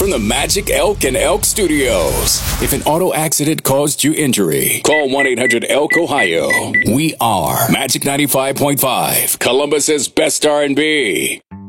from the Magic Elk and Elk Studios. If an auto accident caused you injury, call 1-800-ELK-OHIO. We are Magic 95.5, Columbus's best R&B.